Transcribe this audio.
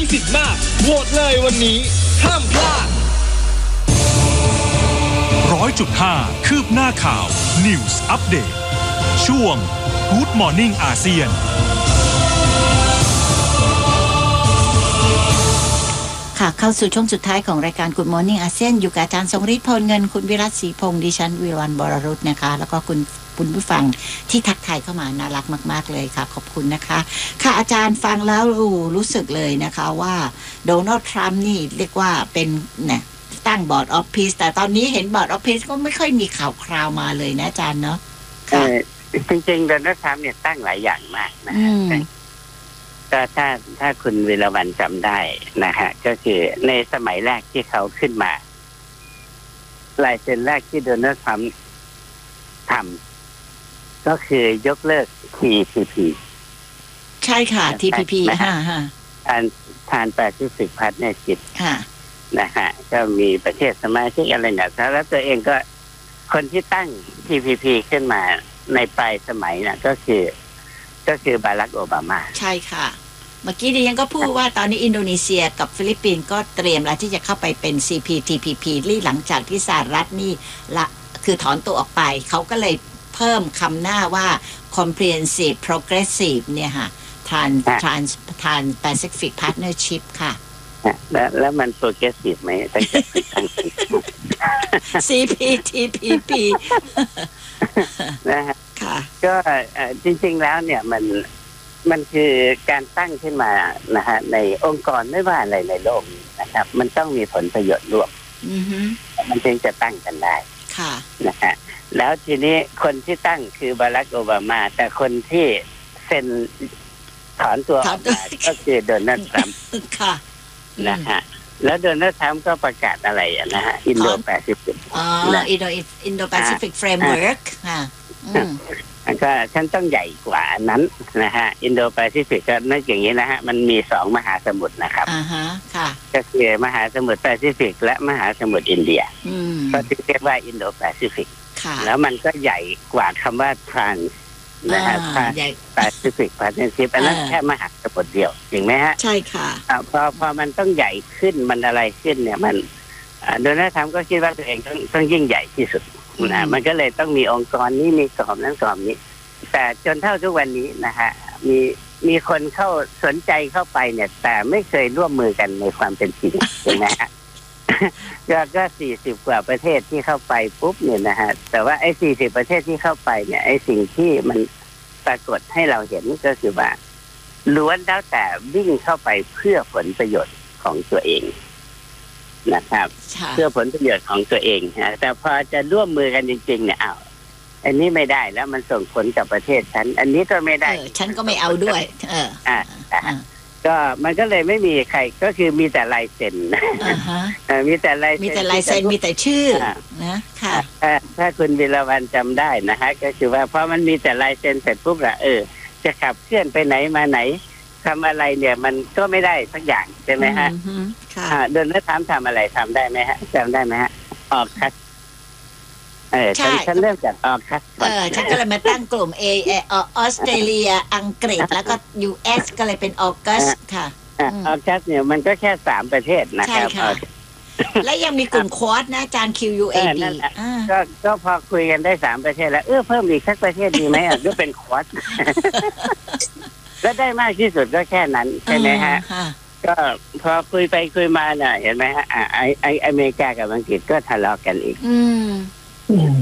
สิทธิ์มากโหวตเลยวันนี้ห้ามพลาด 100.5 คืบหน้าข่าว News Update ช่วง Good Morning อาเซียนค่ะเข้าสู่ช่วงสุดท้ายของรายการ Good Morning อาเซียนอยู่กับอาจารย์ทรงฤทธิ์พลเงินคุณวิรัตศรีพงษ์ดิฉันวิวัลย์ บรรุตนะคะแล้วก็คุณผู้ฟังที่ทักทายเข้ามาน่ารักมากๆเลยค่ะขอบคุณนะคะค่ะอาจารย์ฟังแล้วรู้สึกเลยนะคะว่าโดนัลด์ทรัมป์นี่เรียกว่าเป็นเนี่ยตั้งบอร์ดออฟพีซแต่ตอนนี้เห็นบอร์ดออฟพีซก็ไม่ค่อยมีข่าวคราวมาเลยนะอาจารย์เนาะจริงๆโดนัลด์ทรัมป์เนี่ยตั้งหลายอย่างมากนะก็ถ้าคุณวิรวรรณจำได้นะฮะก็คือในสมัยแรกที่เขาขึ้นมาลายเซ็นแรกที่โดนัลด์ทรัมป์ทำก็คือยกเลิก TPP ใช่ค่ะ TPP ทานแปซิฟิกพาร์ทเนอร์ชิพนะฮะก็มีประเทศสมาชิกอะไรเนี่ยแล้วตัวเองก็คนที่ตั้ง TPP ขึ้นมาในปลายสมัยนะก็คือบารักโอบามาใช่ค่ะเมื่อกี้ดิฉันก็พูดว่าตอนนี้อินโดนีเซียกับฟิลิปปินส์ก็เตรียมแล้วที่จะเข้าไปเป็น CPTPP ที่หลังจากที่สหรัฐนี่ละคือถอนตัวออกไปเขาก็เลยเพิ่มคำหน้าว่า comprehensive progressive เนี่ยค่ะTrans Pacific Partnership ค่ะแล้วมัน progressive ไหมตั้งแต่ CPTPP นะฮะก็จริงๆแล้วเนี่ยมันคือการตั้งขึ้นมานะฮะในองค์กรไม่ว่าอะไรในโลกนะครับมันต้องมีผลประโยชน์ร่วมมันจึงจะตั้งกันได้นะฮะแล้วทีนี้คนที่ตั้งคือบารักโอบามาแต่คนที่เซ็นถอนตัวออกมาก็คือโดนัลด์ทรัมป์นะฮะแล้วโดนัลด์ทรัมป์ก็ประกาศอะไรนะฮะอินโดแปซิฟิกอินโดแปซิฟิกเฟรมเวิร์กค่ะก็ฉันต้องใหญ่กว่านั้นนะฮะอินโดแปซิฟิกก็นั่นอย่างนี้นะฮะมันมี2มหาสมุทรนะครับค่ะก็คือมหาสมุทรแปซิฟิกและมหาสมุทรอินเดียก็เรียกว่าอินโดแปซิฟิกแล้วมันก็ใหญ่กว่าคำว่าทรานนะฮะแปซิฟิกพาร์ทเนอร์ชิพอันนั้นแค่มหาสมุทรเดียวจริงไหมฮะใช่ค่ะพอมันต้องใหญ่ขึ้นมันอะไรขึ้นเนี่ยมันโดนัลด์ทรัมป์ก็คิดว่าตัวเองต้องยิ่งใหญ่ที่สุดนะมันก็เลยต้องมีองค์กรนี้มีกรอบนั้นกรอบนี้แต่จนเท่าทุกวันนี้นะฮะมีคนเข้าสนใจเข้าไปเนี่ยแต่ไม่เคยร่วมมือกันในความเป็นจริงใช่ไหมฮะก็40กว่าประเทศที่เข้าไปปุ๊บเนี่ยนะฮะแต่ว่าไอ้40ประเทศที่เข้าไปเนี่ยไอ้สิ่งที่มันปรากฏให้เราเห็นก็คือว่าล้วนแล้วแต่วิ่งเข้าไปเพื่อผลประโยชน์ของตัวเองนะครับเพื่อผลประโยชน์ของตัวเองนะแต่พอจะร่วมมือกันจริงๆเนี่ยอันนี้ไม่ได้แล้วมันส่งผลกับประเทศฉันอันนี้ก็ไม่ได้ฉันก็ไม่เอาด้วยก็มันก็เลยไม่มีใครก็คือมีแต่ลายเซ็นมีแต่ลายเซ็นมีแต่ชื่อนะค่ะถ้าคุณวิรวรรณจำได้นะฮะก็คือว่าเพราะมันมีแต่ลายเซ็นเสร็จปุ๊บละจะขับเคลื่อนไปไหนมาไหนทำอะไรเนี่ยมันก็ไม่ได้สักอย่างใช่ไหมฮะโดนแล้วทำอะไรทำได้ไหมฮะจำได้ไหมฮะออกคัสฉันเริ่มจากออกคัสฉันก็เลยมาตั้งกลุ่ม ออสเตรเลียอังกฤษแล้วก็ US ก็เลยเป็นออกัสค่ะออกัสเนี่ยมันก็แค่3ประเทศนะครับและยังมีกลุ่มควอดนะอาจารย์ QUAD ก็พอคุยกันได้3ประเทศแล้วเพิ่มอีกสักประเทศดีไหมก็เป็นควอดก็ได้มากที่สุดก็แค่นั้นใช่ไหมฮะก็พอคุยไปคุยมาเนี่ยเห็นไหมฮะอเมริกากับอังกฤษก็ทะเลาะกันอีก